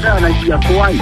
Anaishia kwani.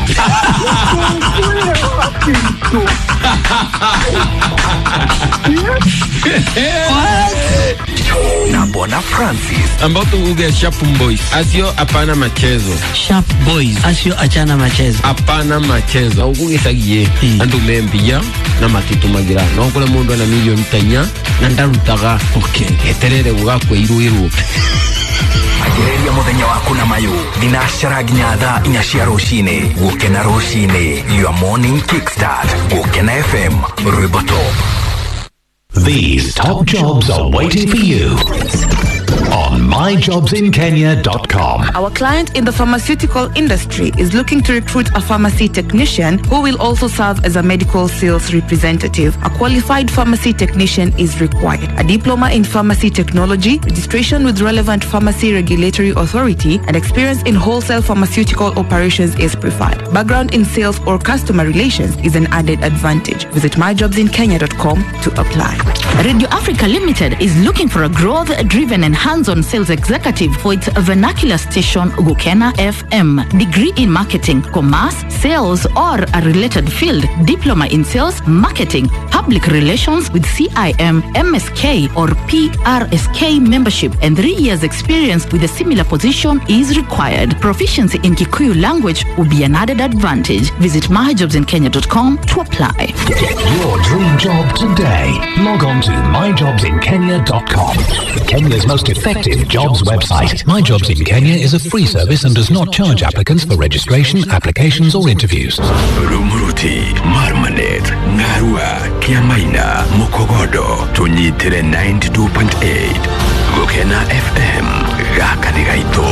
Na Bwana Francis ambapo uge Sharp Boys asio apana machezo. Sharp Boys asio achana machezo. Apana machezo. Uge sagiye andu membia na matitu magira. No kule mundu ana milioni tanya na ndarutaga. Okay. Eterere ugakwe iru. Ajereria muthenya waku na mayu dinashara ginyatha inyashia roshine gukena roshine your morning kickstart gukena FM Rweboto. These top jobs are waiting for you on myjobsinkenya.com. Our client in the pharmaceutical industry is looking to recruit a pharmacy technician who will also serve as a medical sales representative. A qualified pharmacy technician is required. A diploma in pharmacy technology, registration with relevant pharmacy regulatory authority, and experience in wholesale pharmaceutical operations is preferred. Background in sales or customer relations is an added advantage. Visit myjobsinkenya.com to apply. Radio Africa Limited is looking for a growth-driven and hands-on sales executive for its vernacular station Gukena FM. Degree in marketing, commerce, sales or a related field. Diploma in sales, marketing, public relations with CIM, MSK or PRSK membership and 3 years experience with a similar position is required. Proficiency in Kikuyu language will be an added advantage. Visit myjobsinkenya.com to apply. Get your dream job today. Log on to myjobsinkenya.com. Kenya's most effective jobs website. My Jobs in Kenya is a free service and does not charge applicants for registration, applications or interviews. Rumuruti, Marmanet, Narua, Kiamaina, Mukogodo, Tunyitire 92.8, Gukena FM, Gakanigaito.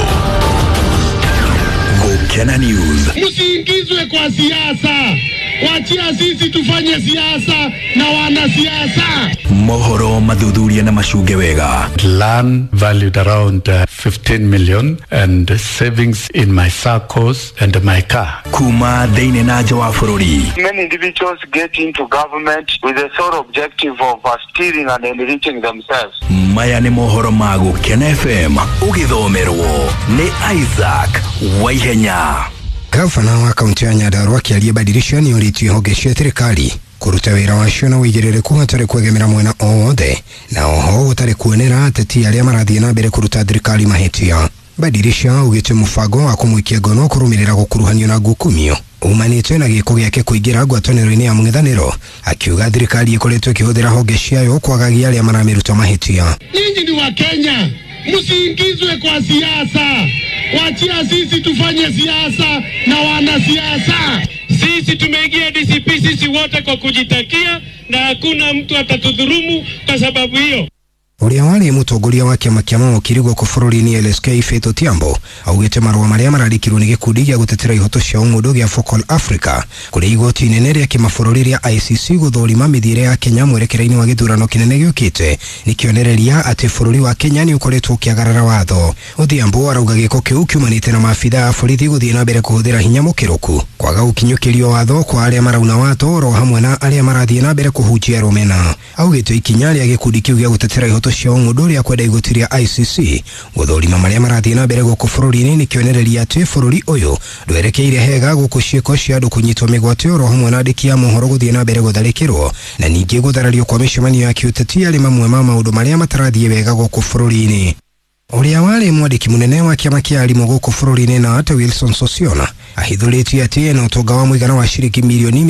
Gukena News. Msiingizwe kwa siasa. Wachia sisi tufanye siasa na wanasiasa. Mohoro madhudhuria na mashuge wega. Land valued around 15 million and savings in my SACCOs and my car. Kuma deine na jawa furori. Many individuals get into government with the sole objective of stealing and enriching themselves. Maya ni mohoro magu Kena FM. Ugithomerwo ni Isaac Waihenya. Gavana wa kaunti ya Nyandarua aliyebadilisha ni oriti hogeshe serikali kuruta wira wacio na wigerereku hatari kwegemera mwena owothe na oho utari kuonera ateti aria marathie na mbere kuruta thirikari mahitia. Badilisha ugite mufango wa kumwikia ngono kurumirira gukuruhanio na ngukumio umanitwe na giko giake kuingira ngwataniro-ini ya mung'ethaniro akiuga thirikari ikoretwo ikihuthira hogeshe ayo kwagagia aria maramiruta mahitia. Ninyi ni wa Kenya, msiingizwe kwa siasa. Wachia sisi tufanye siasa na wanasiasa. Sisi tumeingia DCP sisi wote kwa kujitakia na hakuna mtu atatudhurumu kwa sababu hiyo. Uria wari mutongoria wa kiama kia mamukirigo ku bururi-ini LSK Faith Otiambo augite marua maria mararikirwo ni gikundi gia gutetera ihoto cia umundu gia Focal Africa kuri igoti inene ria kimabũrũri ria ICC guthurima mithire ya Kenya mwerekera-ini wa githurano kinene giukite ni kionereria ati bururi wa Kenya ni ukoretwo ukiagarara watho. Otiambo arauga giko kiu kiumanite na maabitha a borithi guthie na mbere kuhuthira hinya mukiruku kwaga gukinyukirio watho kwa aria marauna watho ro hamwe na aria marathie na mbere kuhunjia rumena. Augite ikinya ria gikundi kiu gia gutetera ihoto cia umundu ria kwenda igutiria ICC guthurima maria marathie na mbere guku bururi-ini ni kionereria ati bururi uyu ndwerekeire hega guku ciiko cia andu kunyitwo migwate ro hamwe na andiki a mohoro guthie na mbere gutharikirwo na ningi gutharario kwa micemanio ya kiuteti ari mamwe ma maundu maria matarathie wega guku bururi-ini. Uria wari mwandiki munene wa kiama kia arimu guku bururi-ini na ate Wilson Sosiona ahithuritie ati ena utonga wa muigana wa ciringi milioni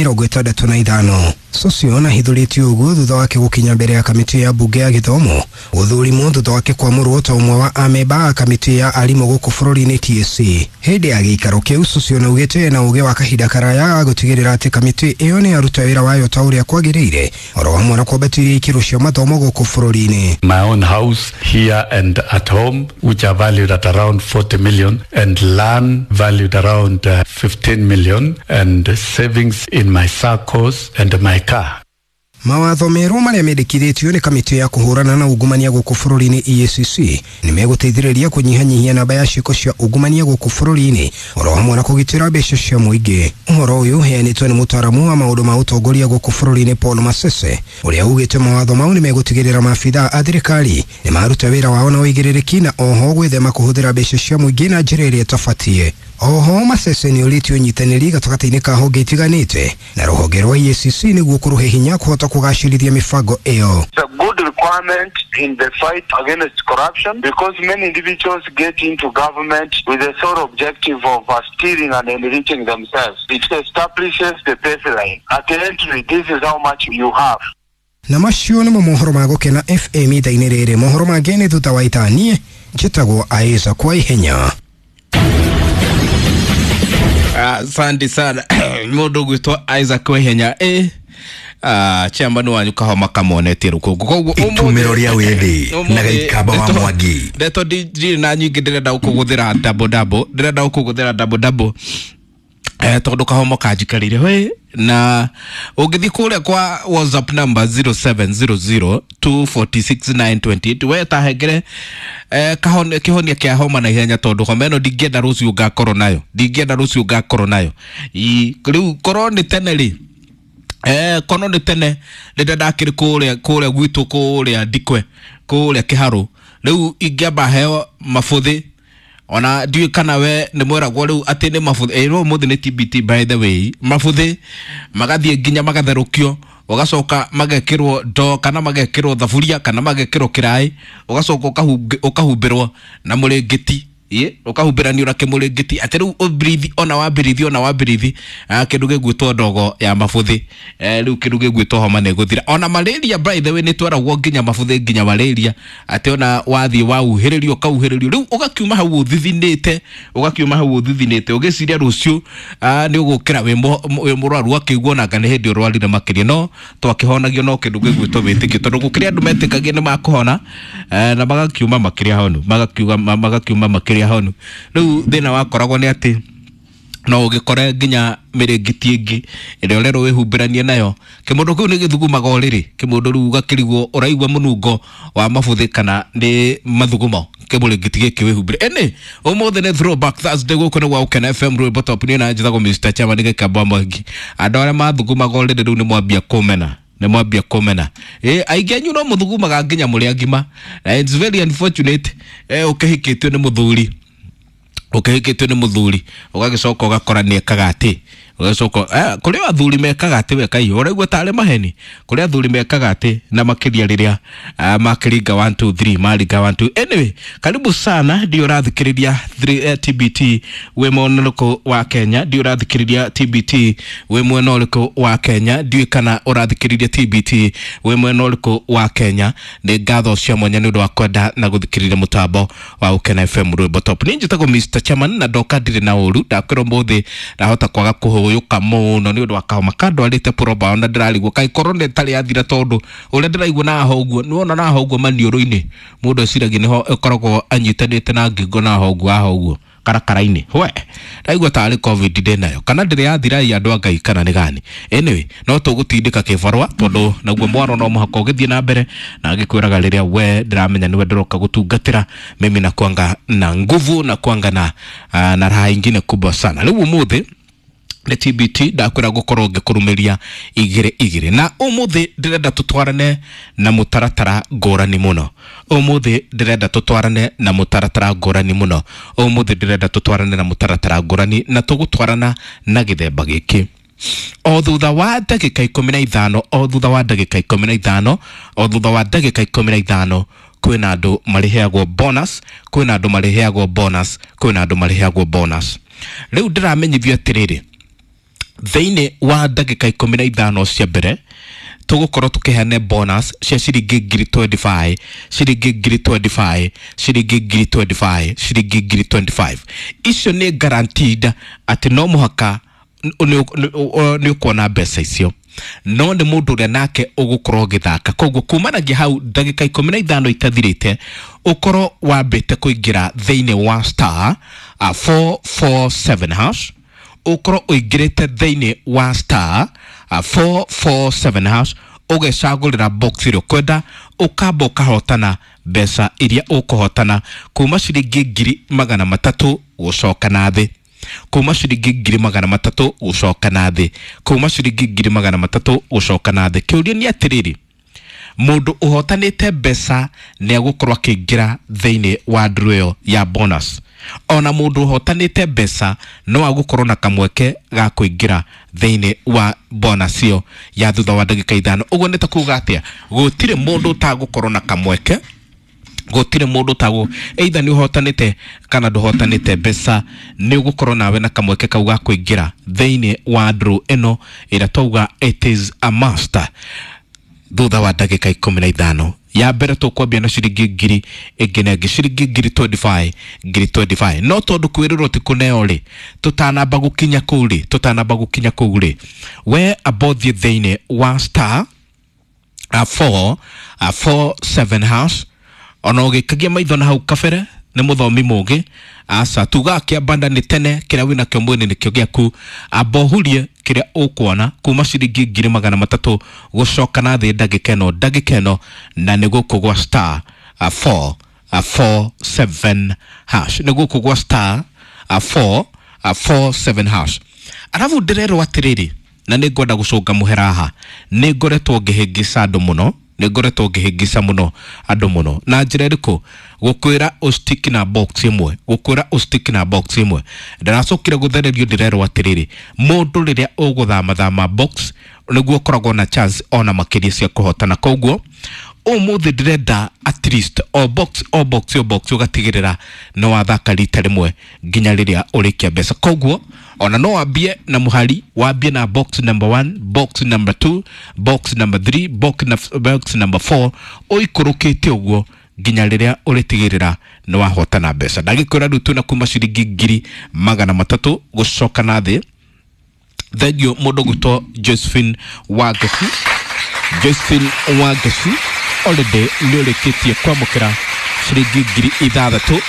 65. Sosiona ahithuritie uguo thutha wake gukinya mbere ya kamiti ya bunge ya githomo guthurimwo thutha wake kwamurwo ta umwe wa ameba a kamiti ya arimu guku bururi-ini TSC. Hindi ya giikaro kiu Sosiona ugite na uge wa kahinda karaya gutigirira ati kamiti iyo ni aruta wira wayo ta uria kwagiriire oro hamwe na kwambatiria ikiro cia mathomo guku bururi-ini. My own house here and at home, which are valued at around 40 million, and land valued around 15 million, and savings in my SACCOs and my car. Mawatho meru maria mendekithitio ni kamiti ya kuhurana na ugumania guku bururi-ini EACC ni meguteithiriria kunyihanyihia namba ya ciiko cia ugumania guku bururi-ini oro hamwe na kugitira mbeca cia muingi. Uhoro uyu heanitwo ni mutaramu wa maundu ma utongoria guku bururi-ini Paul Masese uria ugite mawatho mau ni megutigirira maabitha a thirikari ni maruta wira wao na uigiririki na oho gwithema kuhuthira mbeca cia muingi na njira iria tafatie. Oho maceceni ũrĩtio nyitanĩri gatagatĩ-inĩ ka honge itiganĩte na rũhonge rwa EACC nĩguo kũrũhe hinya kũhota kũgacĩrithia mĩbango ĩyo. It's a good requirement in the fight against corruption because many individuals get into government with the sole objective of stealing and enriching themselves. It establishes the baseline. At the entry, this is how much you have. Na macio nĩ mohoro ma gũkena FM ita-inĩ rĩrĩ. Mohoro mangĩ nĩ tutawaita niĩ njĩtagwo Aiza kwa ihenya. Asante sana mũndũ gwĩtwo Isaac Kwehenya chairman wanyu kahoma kamonete rukungu koguo itumiro ria wendi na gaikaba wa Mwangi ndeto ndiri na nyingi ndirenda gukuguthira double tondu kahoma kanjikarire we na ugithi kuria kwa WhatsApp number 0700246928 we tahengere kihonia kia homa na ihenya tondu homeno ndingenda rucio ngakorwo nayo riu korwo ni tene ri kono ni tene ndakiri kuria gwitu kuria ndikwe kuria kiharu riu ingeba heo mafuthi ona ndiwe kana we ni mweragwo riu ati ni mafuthi ro muthi ni TBT by the way mafuthi magathie nginya magatherukio ugacoka magekirwo ndo kana magekirwo thaburia kana magekirwo kirai ugacoka ukahumbirwo na muringiti ukahumbirani ura kimurengeti ati riu breathe ona wabirithi kindu gigwitwo ndogo ya mafuthi riu kindu gigwitwo homa ne guthira ona malaria by the way ni twaragwo nginya mafuthi nginya malaria ati ona wathie wauhiririo kauhiririo riu ugakiuma hau uthithinite ugiciria rucio ni ugukira we murwaru akigwo na ngane hindi urwarire makiria no twakihonagio no kindu gigwitwo bitikio tondu gukiria andu metikagie ni makuhona na magakiuma makiria honu magakiuma makiria honu riu thina wakoragwo ni ati no ugikore nginya mirengiti ingi ire orero wihumbiranie nayo kimundu kiu ni githugumaga oriri kimundu riu gakirigwo uraigwa munungo wa mafuthi kana ni mathugumo kimurengiti giki wihumbire ene umothe ne throwback Thursday guko ni wa Ukena FM Rwimbo Top ni na njithago Mr. Chairman gikamba Mwangi andu aria mathugumaga oriri riu ni mwambia komena aigenyu no muthugumaga nginya muri agima it's very unfortunate ukihikitwe ni muthuri ugagicoka ugakora ni ekagati ugacoka kuri athuri mekagati we kai uregwa tare maheni kuri athuri mekagati na makiria riria makiringa 1 2 3 maringa 1 2 anyway karibu sana ndio urathikiriria TBT we monoko wa Kenya ndio urathikiriria TBT we monoko wa Kenya ndio kana urathikiriria TBT we monoko wa Kenya ni ngatho cia mwanya ni undu wa kwenda na guthikiriria mutambo wa Ukena FM Rwimbo Top ni njitagwo Mr. Chairman na ndoka ndire na uru ndakwira muthi ndahota kwaga kuhuyuka muno ni undu wa kahoma kandu arite proba ona ndirarigwo kai korone tari athira tondu ule ndiraigwo na hoguo ni wona na hoguo maniuru-ini mundu aciragi niho ekoragwo anyitanite na ngingo na hoguo karakara-ini we ndaigwa tari covid ndenayo kana ndire yathira ya andu angai kana ni gani anyway no tugutindika kibarwa tondu naguo mwaro no muhaka ugithie na mbere na agikwiraga riria we ndiramenya niwe ndiroka gutungatira mimi na kwanga na nguvu na kwanga na raha ingine kubwa sana riu umuthi le TBT ndakwira gukorwo ngikurumiria igire na umuthi ndirenda tutwarane na mutaratara ngorani muno umuthi ndirenda tutwarane na mutaratara ngorani na tugutwarana na githemba giki o thutha wa ndagika 15 kwina andu mariheagwo bonus riu ndiramenyithio atiriri theine wa ndagika 15 cia mbere tugukorwo tukihane bonus cia ciringi 25 icio ni guaranteed ati no muhaka ni ukuona mbeca icio no ni mundu uria nake ugukorwo githaka koguo kumanagia hau ndagika 15 itathirite ukorwo wambite kuingira theine wa star 447 hash ukorwo uingirite theine wa star 447 hash ugecagurira box irio kwenda ukamba ukahotana mbeca iria ukuhotana kuma ciringi 300 gucoka na thi kuma ciringi 300 gucoka na thi kiuria ni atiriri mundu uhotanite mbeca ni agukorwo akiingira theine wa draw ya bonus ona mundu hotanite mbeca no agukorwo na kamweke ga kuingira thiini wa bonus yo ya thutha wa ndagika 5 uguo nita kuga atia gutire mundu tagukorwo na kamweke gutire mundu tagu either ni uhotanite kana nduhotanite mbeca ni ugukorwo nawe na kamweke kau ga kuingira thiini wa draw eno ira tauga it is a master thutha wa ndagika 15 ya mbere tukwambia na ciringi ngiri ingine ciringi ngiri 25 no tondu kwiriro ti kuneo ri tutanamba gukinya kuri we about the thiini wa star 447 hash ona ugikagia maitho na hau kabere ni muthomi mugi asa tuga kiambanda ni tene kira wina kyo mwene nikyo giaku abohurie kira ukwana kuma ciringi 300 gucoka na thi ndagika eno na ni gukugwa star 447 hash ni gukugwa star 447 hash arabu ndirero atiriri na ni ngwenda gucunga muheraha ni ngoretwo ngihingisa andu muno andu muno na njira iriku gukwira ustick na box imwe ndaracokire guthererio ndirero atiriri mundu riria uguthama box niguo koragwo na chance ona makiria cia kuhotana koguo umuthi ndirenda at least o box ugatigirira no wathaka rita rimwe nginya riria urikia mbeca koguo ona no wambie na muhari wambie na box number 1 box number 2 box number 3 box number 4 oikurukite uguo nginya riria uritigirira no wahotana mbeca ndagikwira riu tuna kuma ciringi 300 gucoka na thi thegio mundu gwitwo Josephine Wagesi already ni urikitie kwamukira ciringi 6,300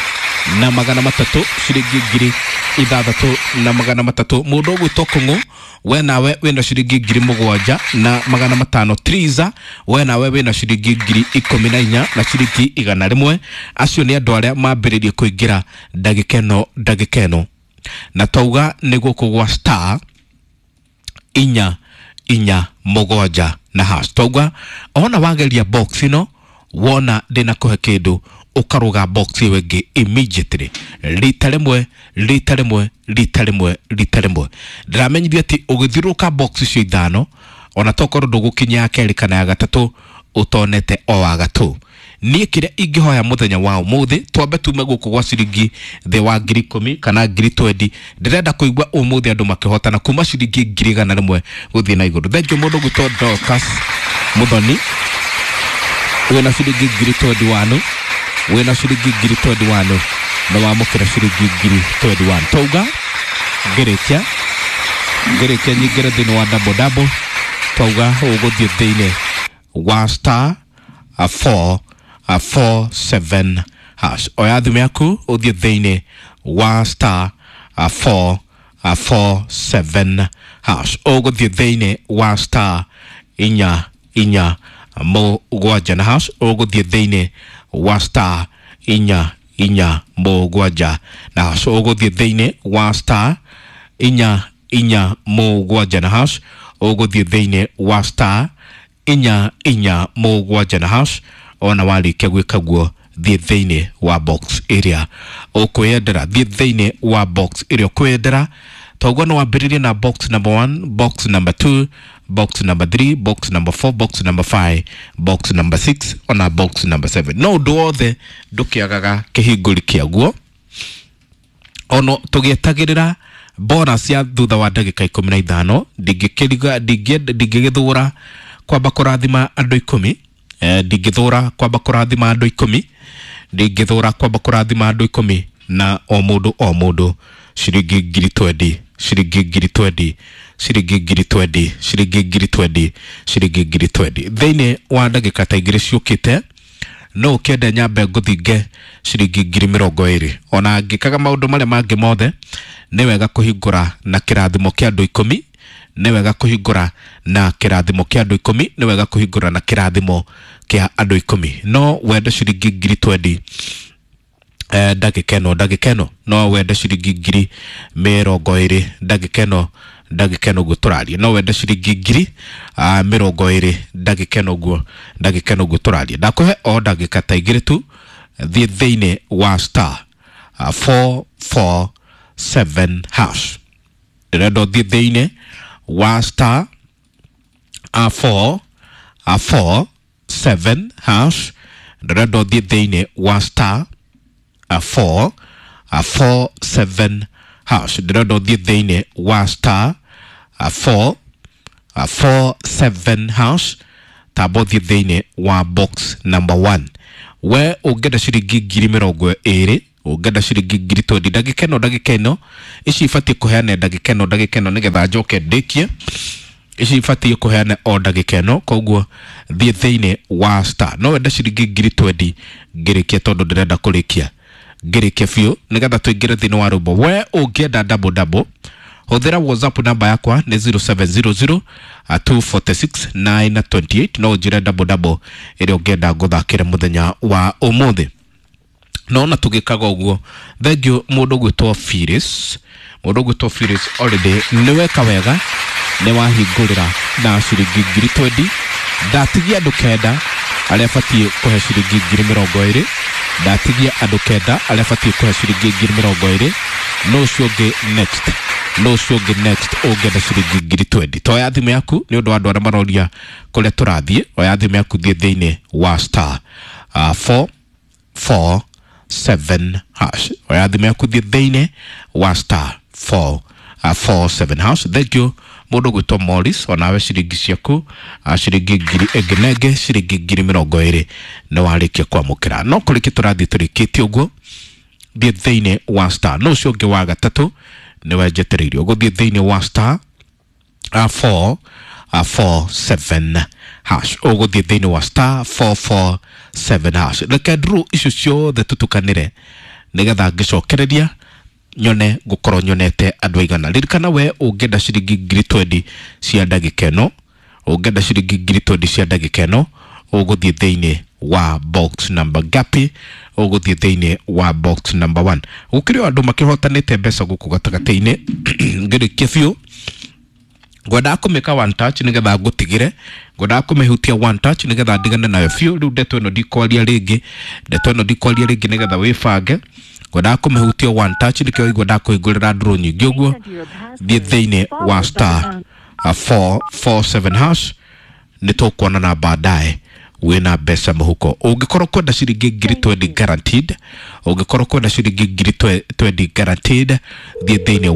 ciringi 6,300 mundu gwitwo Kungu we nawe wina ciringi 7,500 Triza we nawe wina ciringi 14,000 na ciringi 100 acio ni andu aria mambiririe kuingira ndagika eno na tauga ni gukugwa star 447 na hash tauga ona wageria box ino wona ndina kuhe kindu ukaruga box iyo ingi immediately rita rimwe ndiramenyithia ati ugithiruka box icio 5 ona tokorwo ndugukinya keri kana ya gatatu utonete o wa gatu nie kire ingihoya muthenya wa umuthi twambe tume guku gwa ciringi the wa 10,000 kana 20 ndirenda kuigwa umuthi andu makihotana kuma ciringi 100 guthii na iguru thank you mundu gwitwo Dorcas Muthoni wena ciringi 21 na wamukira ciringi 21 tauga ngerekia nyingire thini wa double tauga uguthie thini wa star 447 hash oya thume yaku uthie thini wa star 447 hash uguthie thini wa star 447 hash uguthie thini wa star 447 hash uguthie thini wa star 447 hash uguthie thini wa star 447 hash ona warikia gwika guo thie thini wa box area ukwendera thie thini wa box area kwendera togwa no wambiririe na box number 1 box number 2 box number 3 box number 4 box number 5 box number 6 ona box number 7 no do othe ndukiagaga kihinguri kiaguo ono tugietagirira bonus ya thutha wa ndagika 15 ndigigithura kwamba kurathima andu 10 ndigithura kwamba kurathima andu 10 na o mundu ciringi 20 thini wa ndagika ta igiri ciukite no ukende nyambe nguthinge ciringi 20,000 ona ngikaga maundu maria mangi mothe ni wega kuhingura na kirathimo kia andu 10 ni wega kuhingura na kirathimo kia andu 10 ni wega kuhingura na kirathimo kia andu 10 no wende ciringi 20 ndagika eno no wende ciringi 20,000 ndagika eno guturaria no wende ciringi 20,000 ndagika eno guturaria ndakuhe o ndagika ta igiri tu thie thini wa star 447 hash ndirenda uthie thiini wa star 447 hash ndirenda uthie thiini wa star 447 hash ndirenda uthie thiini wa star 447 hash tabo uthie thiini wa box number 1 we ungenda ciringi 20 ungenda ciringi 20 ndagika ino ici ibatie kuheana ndagika ino nigetha njoke ndikie ici ibatie kuheana o ndagika ino koguo thie thiini wa star no wenda ciringi 20 ngirikia tondu ndirenda kurikia ngirikia biu nigetha tuingire thiini wa rumbo we ungienda double huthira WhatsApp namba yakwa ni 0700 246 928 no njire double iri ungienda nguthakire muthenya wa umuthi no na tugikaga uguo thengio mundu gwitwo Phyllis already niweka wega ni wahingurira na ciringi 20 ndatigia andu kenda aria batie kuhe ciringi 20 ndatigia andu kenda aria batie kuhe ciringi 20 no cionge next ungenda ciringi 20 toya thimu yaku ni undu andu aria maroria kuria turathie oya thimu yaku thie thiini wa star 447 hash oya thimu yaku thie thiini wa star 447 hash thank you mundu gwitwo Morris onawe ciringi ciaku ciringi 20 ciringi 20 no warikia kwamukira no kuriki turathie turikitie uguo thie thiini wa star no cionge wa gatatu ni wejetereirio guthie thiini wa star 447 hash uguthie thiini wa star 447 hash reke draw icio ciothe tutukanire nigetha ngicokereria nyone gukorwo nyonete andu aigana ririkana we ungenda ciringi 20 cia ndagika ino ungenda ciringi 20 cia ndagika ino uguthie thiini wa box number gapi uguthie thiini wa box number 1 gukiri andu makihotanite mbeca guku gatagataini ngirikia biu gwenda kumeka one touch nigetha ngutigire gwenda kumehutia one touch nigetha ndigane nayo biu riu ndeto ino ndikwaria ringi nigetha wibange gwenda kumehutia one touch nikio gwenda kuhingurira draw nyingi uguo thie thiini wa star 447 hash nitukuona na baadaye wina mbeca muhuko ungikorwo kwenda ciringi 20 guaranteed thie thiini